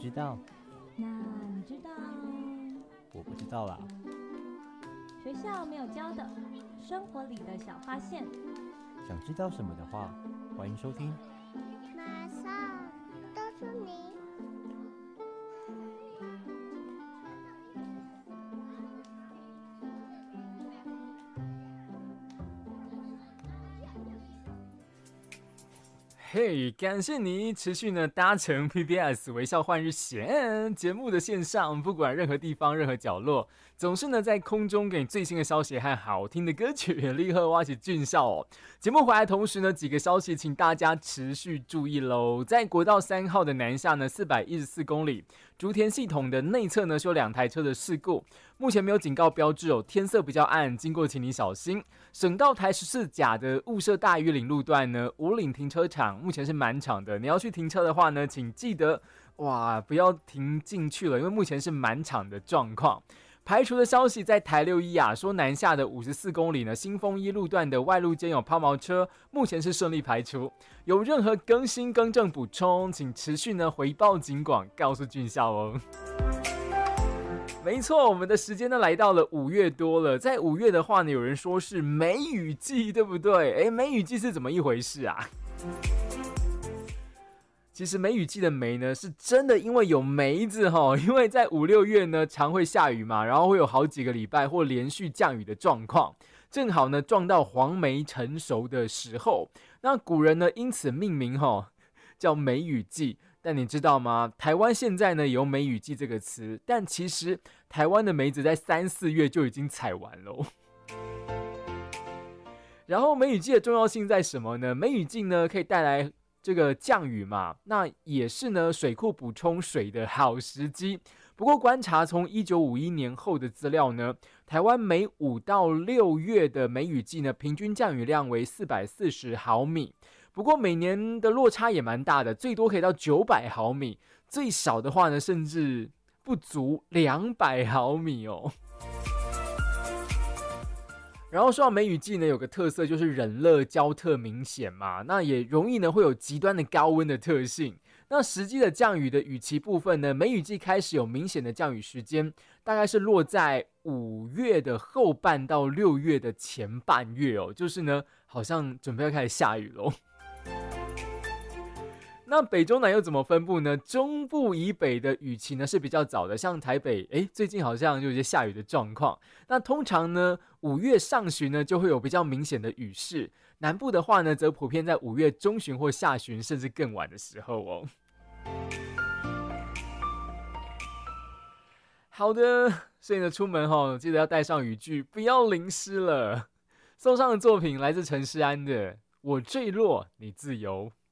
知道？ 那你知道？ 我不知道啦。 学校没有教的，生活里的小发现。 想知道什么的话，欢迎收听。 马上告诉你。 嘿，感谢你持续呢搭乘 PBS 微笑换日线节目的线上，不管任何地方、任何角落，总是呢在空中给你最新的消息和好听的歌曲。立刻挖起俊少哦！节目回来同时呢，几个消息请大家持续注意喽。在国道3号的南下呢414公里，竹田系统的内侧呢是有2台车的事故，目前没有警告标志哦，天色比较暗，经过请你小心。省道台14甲的雾社大屿岭路段呢，五岭停车场目前是满场的，你要去停车的话呢，请记得不要停进去了，因为目前是满场的状况。排除的消息在台61啊，说南下的54公里呢，新丰一路段的外路间有抛锚车，目前是顺利排除。有任何更新更正补充，请持续呢回报警广，告诉俊孝哦。没错，我们的时间呢来到了5月多了，在5月的话呢，有人说是梅雨季，对不对？梅雨季是怎么一回事啊？其实梅雨季的梅呢，是真的因为有梅子因为在5、6月呢常会下雨嘛，然后会有好几个礼拜或连续降雨的状况，正好呢撞到黄梅成熟的时候，那古人呢因此命名叫梅雨季。但你知道吗？台湾现在呢有梅雨季这个词，但其实台湾的梅子在3、4月就已经采完了。然后梅雨季的重要性在什么呢？梅雨季呢可以带来这个降雨嘛，那也是呢水库补充水的好时机。不过观察从1951年后的资料呢，台湾每5到6月的梅雨季呢，平均降雨量为440毫米。不过每年的落差也蛮大的，最多可以到900毫米，最少的话呢，甚至不足200毫米哦。然后说到梅雨季呢，有个特色就是冷热交特明显嘛，那也容易呢会有极端的高温的特性。那实际的降雨的雨期部分呢，梅雨季开始有明显的降雨时间，大概是落在5月的后半到6月的前半月哦，就是呢好像准备要开始下雨咯。那北中南又怎么分布呢？中部以北的雨期呢是比较早的，像台北最近好像就有些下雨的状况。那通常呢5月上旬呢就会有比较明显的雨势，南部的话呢则普遍在5月中旬或下旬甚至更晚的时候哦。好的，所以呢出门记得要带上雨具，不要淋湿了。送上的作品来自陈诗安的《我坠落你自由》。